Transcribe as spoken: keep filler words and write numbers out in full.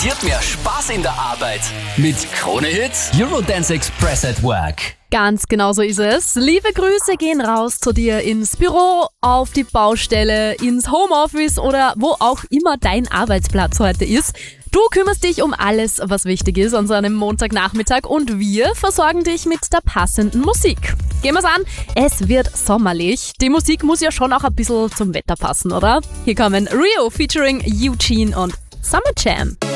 garantiert mehr Spaß in der Arbeit. Mit Krone Hits, Eurodance Express at Work. Ganz genau so ist es. Liebe Grüße gehen raus zu dir ins Büro, auf die Baustelle, ins Homeoffice oder wo auch immer dein Arbeitsplatz heute ist. Du kümmerst dich um alles, was wichtig ist an so einem Montagnachmittag und wir versorgen dich mit der passenden Musik. Gehen wir's an, es wird sommerlich. Die Musik muss ja schon auch ein bisschen zum Wetter passen, oder? Hier kommen Rio featuring Eugene und Summer Jam.